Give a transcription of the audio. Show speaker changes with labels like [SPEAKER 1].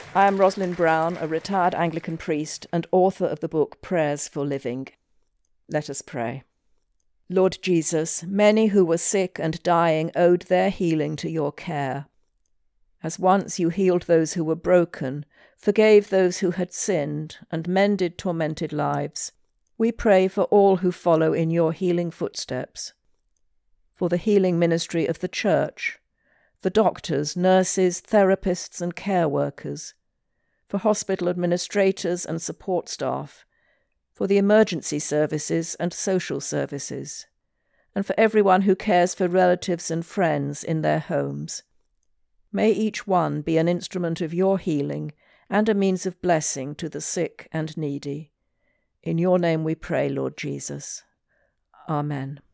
[SPEAKER 1] I am Rosalind Brown, a retired Anglican priest and author of the book Prayers for Living. Let us pray. Lord Jesus, many who were sick and dying owed their healing to your care. As once you healed those who were broken, forgave those who had sinned, and mended tormented lives, we pray for all who follow in your healing footsteps. For the healing ministry of the Church, for doctors, nurses, therapists and care workers, for hospital administrators and support staff, for the emergency services and social services, and for everyone who cares for relatives and friends in their homes. May each one be an instrument of your healing and a means of blessing to the sick and needy. In your name we pray, Lord Jesus. Amen.